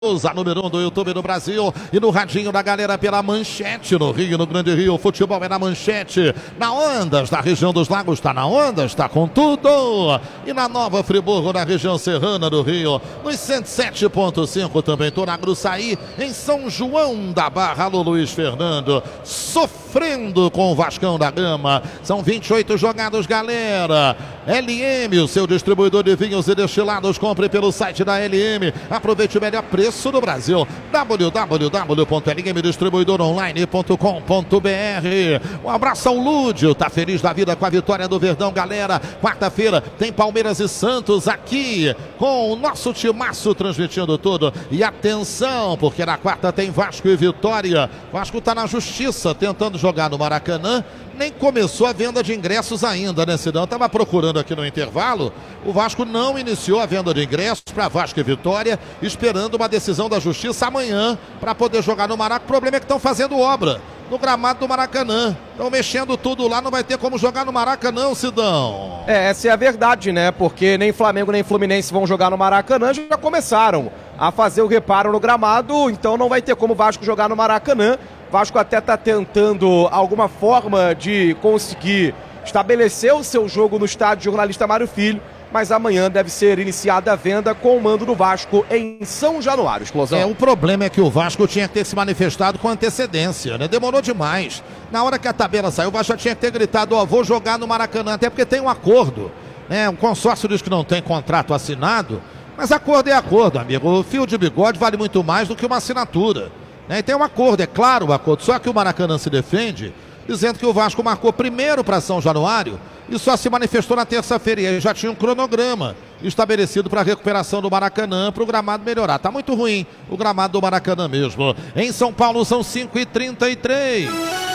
A número 1 do YouTube do Brasil e no radinho da galera pela Manchete no Rio, no Grande Rio. O futebol é na Manchete, na Ondas, da região dos Lagos, está na Ondas, está com tudo. E na Nova Friburgo, na região serrana do Rio, nos 107.5 também. Estou na Gruçaí, em São João da Barra. Alô, Luiz Fernando, sofrendo com o Vascão da Gama. São 28 jogados, galera. LM, o seu distribuidor de vinhos e destilados, compre pelo site da LM. Aproveite o melhor preço do Brasil, www.lmdistribuidoronline.com.br. Um abraço ao Lúdio, tá feliz da vida com a vitória do Verdão, galera. Quarta-feira tem Palmeiras e Santos aqui com o nosso timaço transmitindo tudo. E atenção, porque na quarta tem Vasco e Vitória. Vasco tá na justiça tentando jogar no Maracanã. Nem começou a venda de ingressos ainda, né, Cidão? Estava procurando aqui no intervalo. O Vasco não iniciou a venda de ingressos para Vasco e Vitória, esperando uma decisão da Justiça amanhã para poder jogar no Maracanã. O problema é que estão fazendo obra no gramado do Maracanã. Estão mexendo tudo lá, não vai ter como jogar no Maracanã, Cidão. Essa é a verdade, né? Porque nem Flamengo nem Fluminense vão jogar no Maracanã, já começaram a fazer o reparo no gramado, então não vai ter como o Vasco jogar no Maracanã. O Vasco até está tentando alguma forma de conseguir estabelecer o seu jogo no estádio Jornalista Mário Filho, mas amanhã deve ser iniciada a venda com o mando do Vasco em São Januário. Explosão. O problema é que o Vasco tinha que ter se manifestado com antecedência, né? Demorou demais. Na hora que a tabela saiu, o Vasco já tinha que ter gritado, vou jogar no Maracanã, até porque tem um acordo, né? O consórcio diz que não tem contrato assinado, mas acordo é acordo, amigo. O fio de bigode vale muito mais do que uma assinatura. E tem um acordo, é claro o acordo, só que o Maracanã se defende dizendo que o Vasco marcou primeiro para São Januário e só se manifestou na terça-feira. E aí já tinha um cronograma estabelecido para a recuperação do Maracanã, para o gramado melhorar. Tá muito ruim o gramado do Maracanã mesmo. Em São Paulo são 5h33.